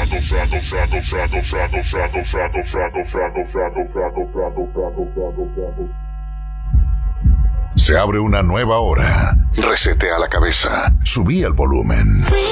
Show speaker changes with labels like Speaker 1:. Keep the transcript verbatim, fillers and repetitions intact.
Speaker 1: Se abre una nueva hora. Resetea la cabeza. Subí el volumen.